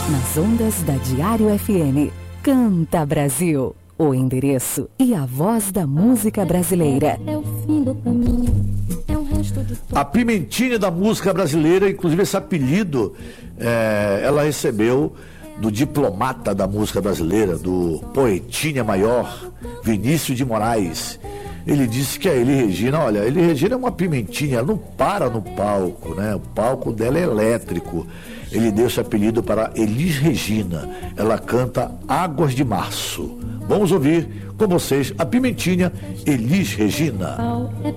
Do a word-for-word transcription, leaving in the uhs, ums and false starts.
nas ondas da Diário F M. Canta Brasil, o endereço e a voz da música brasileira. É o fim do caminho, é um resto de tudo. A pimentinha da música brasileira, inclusive esse apelido, é, ela recebeu do diplomata da música brasileira, do poetinha maior, Vinícius de Moraes. Ele disse que a Elis Regina, olha, a Elis Regina é uma pimentinha, ela não para no palco, né? O palco dela é elétrico. Ele deu esse apelido para Elis Regina. Ela canta Águas de Março. Vamos ouvir com vocês a pimentinha Elis Regina. É